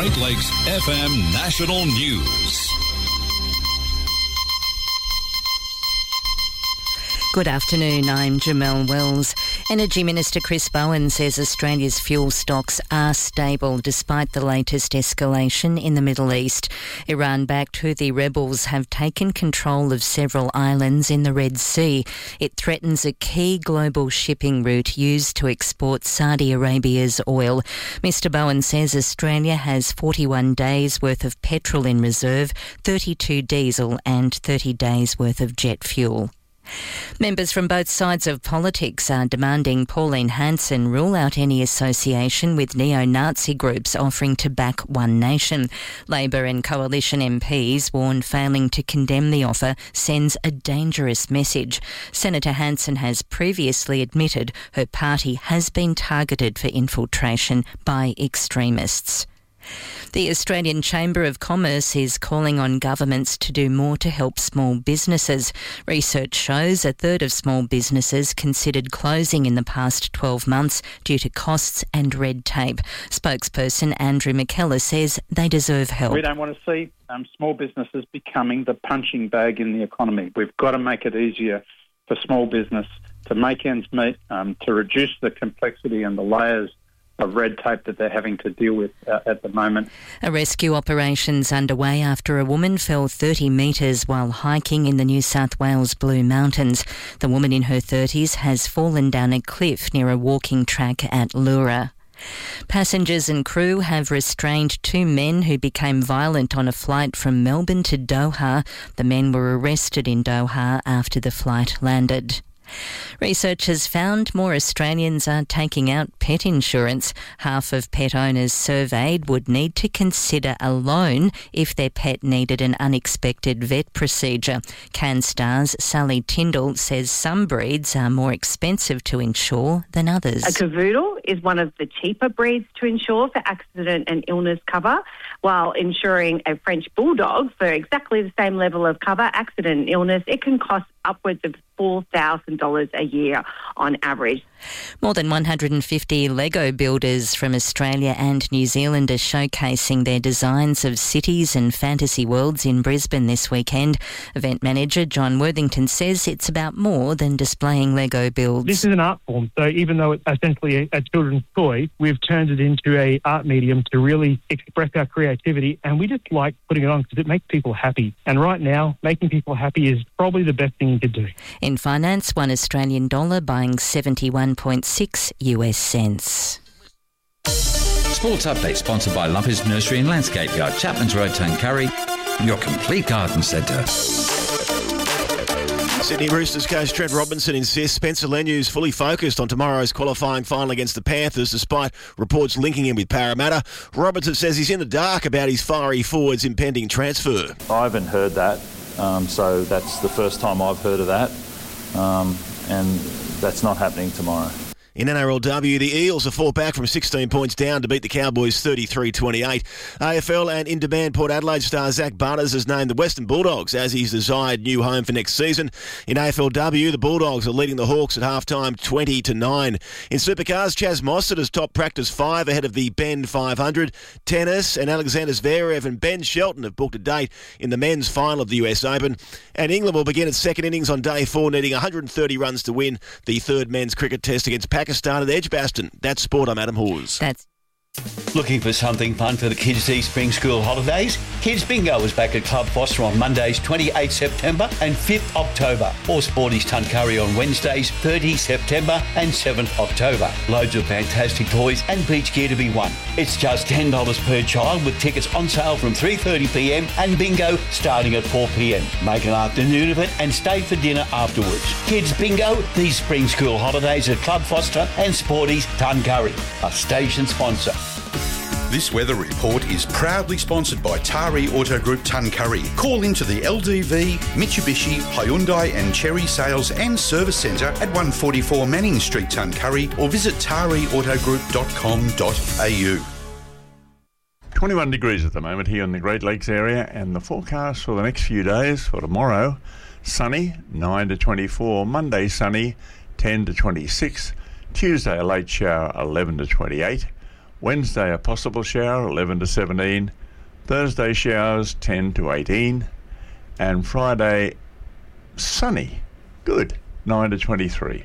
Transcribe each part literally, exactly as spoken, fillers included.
Great Lakes F M National News. Good afternoon, I'm Jamelle Wells. Energy Minister Chris Bowen says Australia's fuel stocks are stable despite the latest escalation in the Middle East. Iran-backed Houthi rebels have taken control of several islands in the Red Sea. It threatens a key global shipping route used to export Saudi Arabia's oil. Mister Bowen says Australia has forty-one days worth of petrol in reserve, thirty-two diesel and thirty days worth of jet fuel. Members from both sides of politics are demanding Pauline Hanson rule out any association with neo-Nazi groups offering to back One Nation. Labor and Coalition M Ps warn failing to condemn the offer sends a dangerous message. Senator Hanson has previously admitted her party has been targeted for infiltration by extremists. The Australian Chamber of Commerce is calling on governments to do more to help small businesses. Research shows a third of small businesses considered closing in the past twelve months due to costs and red tape. Spokesperson Andrew McKellar says they deserve help. We don't want to see um, small businesses becoming the punching bag in the economy. We've got to make it easier for small business to make ends meet, um, to reduce the complexity and the layers of red tape that they're having to deal with uh, at the moment. A rescue operation's underway after a woman fell thirty metres while hiking in the New South Wales Blue Mountains. The woman in her thirties has fallen down a cliff near a walking track at Leura. Passengers and crew have restrained two men who became violent on a flight from Melbourne to Doha. The men were arrested in Doha after the flight landed. Researchers found more Australians are taking out pet insurance. Half of pet owners surveyed would need to consider a loan if their pet needed an unexpected vet procedure. CanStar's Sally Tyndall says some breeds are more expensive to insure than others. A cavoodle is one of the cheaper breeds to insure for accident and illness cover, while insuring a French bulldog for exactly the same level of cover, accident and illness, it can cost upwards of four thousand dollars a year on average. More than one hundred fifty Lego builders from Australia and New Zealand are showcasing their designs of cities and fantasy worlds in Brisbane this weekend. Event manager John Worthington says it's about more than displaying Lego builds. This is an art form, so even though it's essentially a, a children's toy, we've turned it into a art medium to really express our creativity, and we just like putting it on because it makes people happy. And right now, making people happy is probably the best thing you could do. In finance, one Australian dollar buying seventy-one point six US cents. Sports Update sponsored by Lumpers Nursery and Landscape Yard, Chapman's Road, Tuncurry, your complete garden centre. Sydney Roosters coach Trent Robinson insists Spencer Lenu's fully focused on tomorrow's qualifying final against the Panthers despite reports linking him with Parramatta. Robinson says he's in the dark about his fiery forward's impending transfer. I haven't heard that, um, so that's the first time I've heard of that, um, and that's not happening tomorrow. In N R L W, the Eels are fought back from sixteen points down to beat the Cowboys thirty-three twenty-eight. A F L and in-demand Port Adelaide star Zach Butters has named the Western Bulldogs as his desired new home for next season. In A F L W, the Bulldogs are leading the Hawks at half-time twenty to nine. In Supercars, Chaz Mossad has topped practice five ahead of the Bend five hundred. Tennis and Alexander Zverev and Ben Shelton have booked a date in the men's final of the U S Open. And England will begin its second innings on day four, needing one hundred thirty runs to win the third men's cricket test against Pakistan. Pakistan at Edgbaston. That's Sport. I'm Adam Hawes. That's Looking for something fun for the kids these spring school holidays? Kids Bingo is back at Club Foster on Mondays twenty-eighth September and fifth October, or Sporties Tuncurry on Wednesdays thirtieth September and seventh October. Loads of fantastic toys and beach gear to be won. It's just ten dollars per child with tickets on sale from three thirty p m and bingo starting at four p m. Make an afternoon of it and stay for dinner afterwards. Kids Bingo these spring school holidays at Club Foster and Sporties Tuncurry, a station sponsor. This weather report is proudly sponsored by Tari Auto Group Tuncurry. Call into the L D V, Mitsubishi, Hyundai and Chery Sales and Service Centre at one forty-four Manning Street, Tuncurry, or visit tari auto group dot com dot a u. twenty-one degrees at the moment here in the Great Lakes area, and the forecast for the next few days, for tomorrow, sunny, nine to twenty-four, Monday sunny, ten to twenty-six, Tuesday a late shower, eleven to twenty-eight, Wednesday, a possible shower, eleven to seventeen. Thursday, showers, ten to eighteen. And Friday, sunny, good, nine to twenty-three.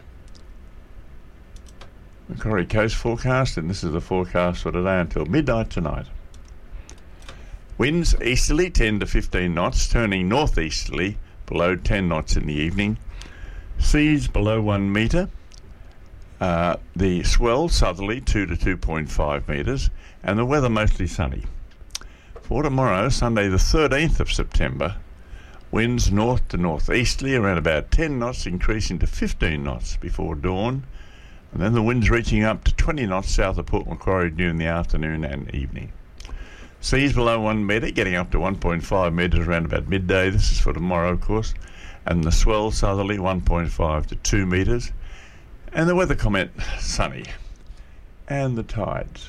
Macquarie Coast forecast, and this is the forecast for today until midnight tonight. Winds easterly ten to fifteen knots, turning northeasterly below ten knots in the evening. Seas below one metre. Uh, the swell southerly two to two point five metres, and the weather mostly sunny. For tomorrow, Sunday the thirteenth of September, winds north to northeasterly around about ten knots, increasing to fifteen knots before dawn, and then the winds reaching up to twenty knots south of Port Macquarie during the afternoon and evening. Seas below one metre, getting up to one point five metres around about midday. This is for tomorrow, of course, and the swell southerly one point five to two metres. And the weather comment, sunny. And the tides.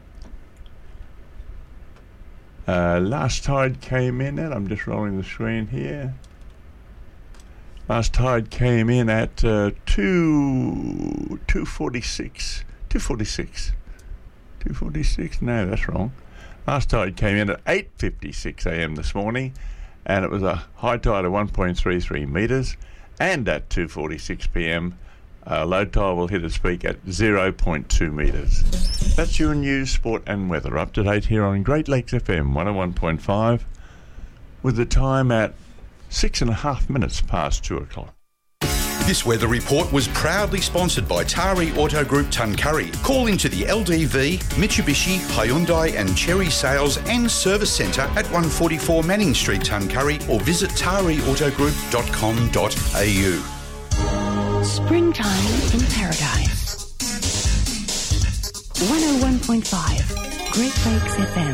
Uh, last tide came in at, I'm just rolling the screen here. Last tide came in at uh, two, two forty-six. two forty-six. two forty-six? No, that's wrong. Last tide came in at eight fifty-six a m this morning, and it was a high tide of one point three three metres, and at two forty-six p m, Uh, low tide will hit its peak at zero point two metres. That's your news, sport and weather. Up to date here on Great Lakes F M one oh one point five, with the time at six and a half minutes past two o'clock. This weather report was proudly sponsored by Tari Auto Group Tuncurry. Call into the L D V, Mitsubishi, Hyundai and Cherry Sales and Service Centre at one forty-four Manning Street, Tuncurry, or visit tari auto group dot com dot a u. Springtime in Paradise. one oh one point five, Great Lakes F M.